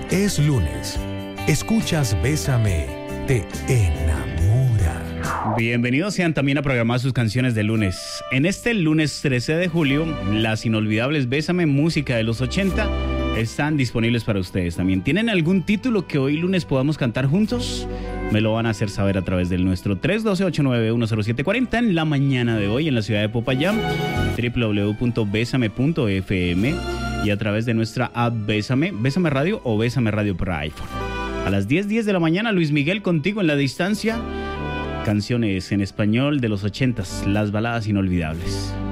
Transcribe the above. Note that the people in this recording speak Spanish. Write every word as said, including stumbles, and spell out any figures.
Es lunes. Escuchas Bésame, te enamora. Bienvenidos sean también a programar sus canciones de lunes. En este lunes trece de julio, las inolvidables Bésame, música de los ochenta, están disponibles para ustedes también. ¿Tienen algún título que hoy lunes podamos cantar juntos? Me lo van a hacer saber a través del nuestro tres uno dos, ocho nueve uno, cero siete cuatro cero en la mañana de hoy en la ciudad de Popayán, doble u doble u doble u punto besame punto efe eme y a través de nuestra app Bésame, Bésame Radio o Bésame Radio para iPhone. A las diez diez de la mañana, Luis Miguel contigo en la distancia. Canciones en español de los ochentas, las baladas inolvidables.